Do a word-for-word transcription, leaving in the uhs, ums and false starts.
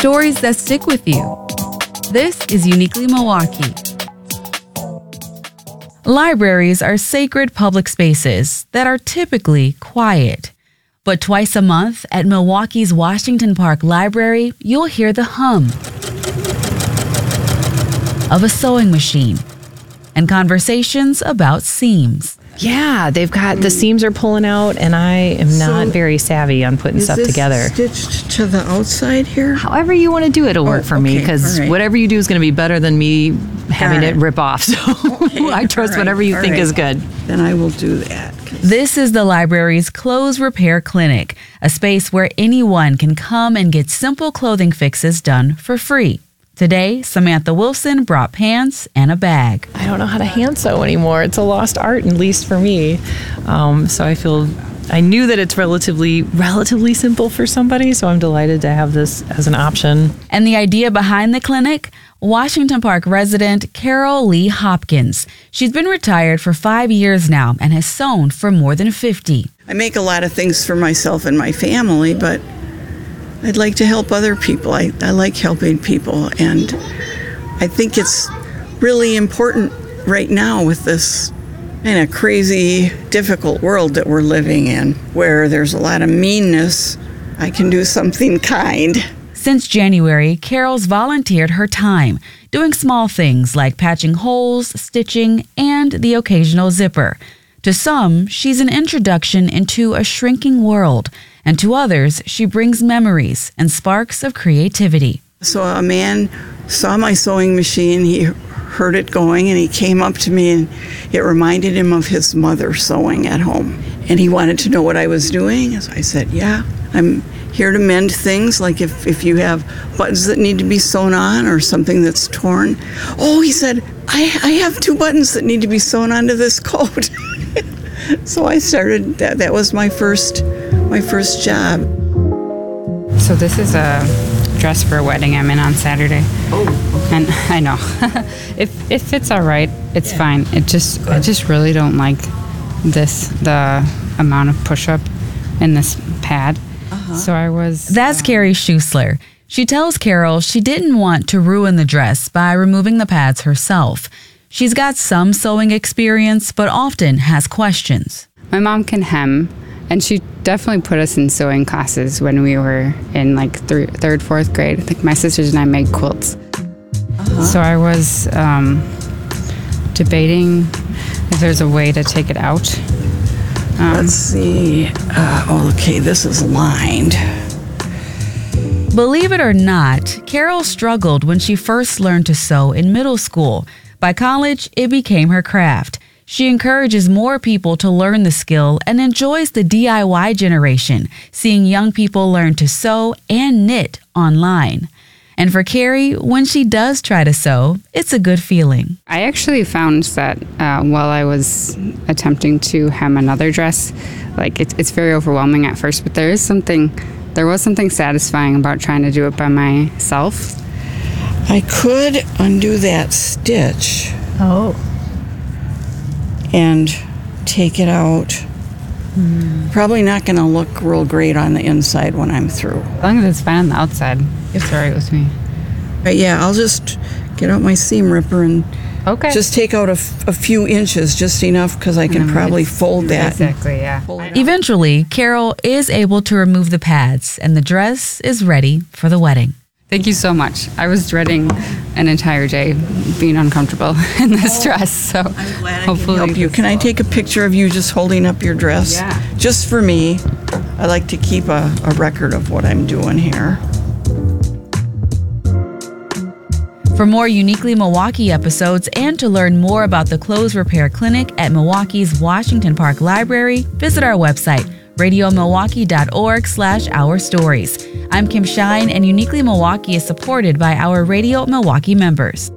stories that stick with you. This is Uniquely Milwaukee. Libraries are sacred public spaces that are typically quiet. But twice a month at Milwaukee's Washington Park Library, you'll hear the hum of a sewing machine and conversations about seams. Yeah, they've got the seams are pulling out, and I am not So, very savvy on putting stuff Is this together. stitched to the outside here? However you want to do it, it'll work Oh, for me, okay, because all right. whatever you do is going to be better than me having Got it it. rip off. So Okay, I trust all right, whatever you all think right. is good. Then I will do that. 'cause This is the library's Clothes Repair Clinic, a space where anyone can come and get simple clothing fixes done for free. Today, Samantha Wilson brought pants and a bag. I don't know how to hand sew anymore. It's a lost art, at least for me. Um, so I feel I knew that it's relatively relatively simple for somebody, so I'm delighted to have this as an option. And the idea behind the clinic? Washington Park resident Carol Lee Hopkins. She's been retired for five years now and has sewn for more than fifty. I make a lot of things for myself and my family, but I'd like to help other people. I, I like helping people, and I think it's really important right now with this kind of crazy, difficult world that we're living in, where there's a lot of meanness. I can do something kind. Since January, Carol's volunteered her time, doing small things like patching holes, stitching, and the occasional zipper. To some, she's an introduction into a shrinking world, and to others, she brings memories and sparks of creativity. So a man saw my sewing machine, he heard it going, and he came up to me, and it reminded him of his mother sewing at home. And he wanted to know what I was doing. So I said, yeah, I'm here to mend things, like if, if you have buttons that need to be sewn on or something that's torn. Oh, he said, I, I have two buttons that need to be sewn onto this coat. So I started, that, that was my first, my first job. So this is a dress for a wedding I'm in on Saturday. Oh, And I know. it, it fits all right. It's fine. It just I just really don't like this, the amount of push-up in this pad. So I was... That's Carrie Schusler. She tells Carol she didn't want to ruin the dress by removing the pads herself. She's got some sewing experience, but often has questions. My mom can hem, and she definitely put us in sewing classes when we were in like th- third, fourth grade. I think my sisters and I made quilts. So I was um, debating if there's a way to take it out. Um, let's see. Uh, okay, this is lined. Believe it or not, Carol struggled when she first learned to sew in middle school. By college, it became her craft. She encourages more people to learn the skill and enjoys the D I Y generation, seeing young people learn to sew and knit online. And for Carrie, when she does try to sew, it's a good feeling. I actually found that uh, while I was attempting to hem another dress, like it, it's very overwhelming at first, but there is something, there was something satisfying about trying to do it by myself. I could undo that stitch Oh. and take it out. Probably not going to look real great on the inside when I'm through. As long as it's fine on the outside, it's all right with me. But yeah, I'll just get out my seam ripper and Okay. just take out a, f- a few inches, just enough, because I can Mm, probably it's- fold that. and Exactly, yeah. pull it out. Eventually, Carol is able to remove the pads, and the dress is ready for the wedding. Thank you so much. I was dreading an entire day being uncomfortable in this dress, so I'm glad I can hopefully help you. Can I take a picture of you just holding up your dress? Yeah. Just for me. I like to keep a, a record of what I'm doing here. For more Uniquely Milwaukee episodes and to learn more about the Clothes Repair Clinic at Milwaukee's Washington Park Library, visit our website, radio milwaukee dot org slash our stories. I'm Kim Shine, and Uniquely Milwaukee is supported by our Radio Milwaukee members.